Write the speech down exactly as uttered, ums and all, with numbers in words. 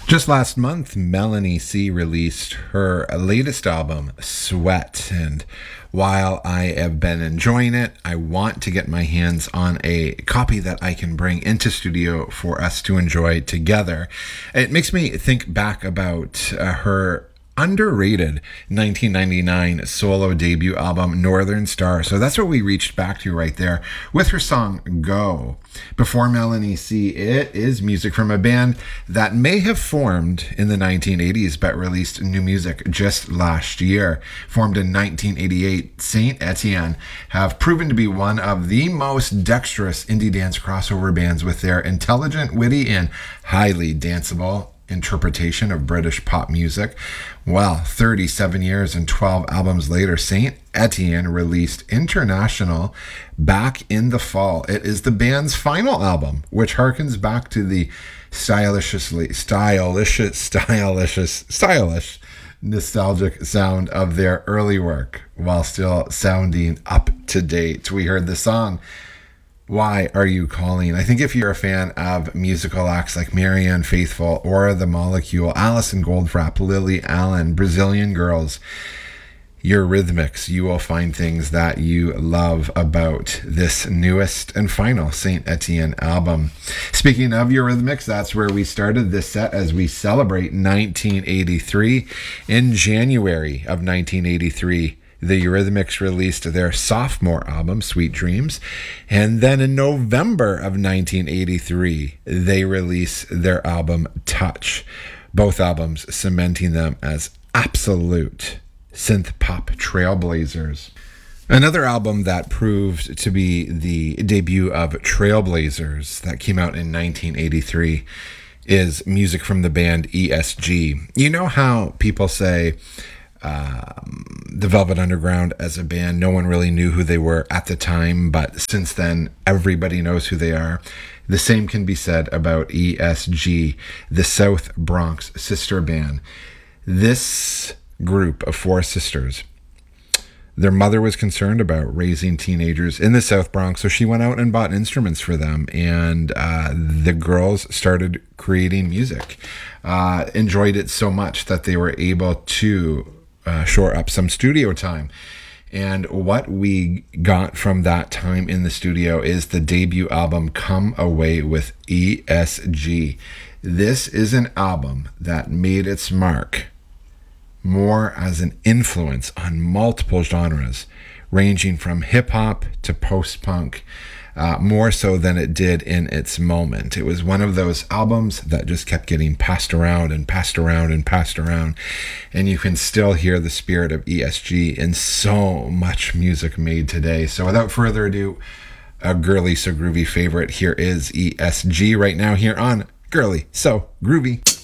Just last month, Melanie C released her latest album, Sweat. And while I have been enjoying it, I want to get my hands on a copy that I can bring into studio for us to enjoy together. It makes me think back about uh, her underrated nineteen ninety-nine solo debut album, Northern Star. So that's what we reached back to right there with her song Go. Before Melanie C, it is music from a band that may have formed in the nineteen eighties but released new music just last year. Formed in nineteen eighty-eight, Saint Etienne have proven to be one of the most dexterous indie dance crossover bands with their intelligent, witty, and highly danceable interpretation of British pop music. Well, thirty-seven years and twelve albums later, Saint Etienne released International back in the fall. It is the band's final album, which harkens back to the stylishly, stylish, stylish, stylish, nostalgic sound of their early work, while still sounding up to date. We heard the song Why Are You Calling? I think if you're a fan of musical acts like Marianne Faithfull, Aura the Molecule, Alison Goldfrapp, Lily Allen, Brazilian Girls, Eurythmics, you will find things that you love about this newest and final Saint Etienne album. Speaking of Eurythmics, that's where we started this set as we celebrate nineteen eighty-three. In January of nineteen eighty-three, the Eurythmics released their sophomore album, Sweet Dreams. And then in November of nineteen eighty-three, they released their album, Touch. Both albums cementing them as absolute synth pop trailblazers. Another album that proved to be the debut of Trailblazers that came out in nineteen eighty-three is music from the band E S G. You know how people say Um, the Velvet Underground as a band, no one really knew who they were at the time, but since then everybody knows who they are. The same can be said about E S G, the South Bronx sister band. This group of four sisters, their mother was concerned about raising teenagers in the South Bronx, so she went out and bought instruments for them, and uh, the girls started creating music. Uh, enjoyed it so much that they were able to Uh, shore up some studio time. And what we got from that time in the studio is the debut album, Come Away with E S G. This is an album that made its mark more as an influence on multiple genres, ranging from hip-hop to post-punk, Uh, more so than it did in its moment. It was one of those albums that just kept getting passed around and passed around and passed around, and you can still hear the spirit of E S G in so much music made today. So without further ado, a Girly So Groovy favorite, here is E S G right now here on Girly So Groovy.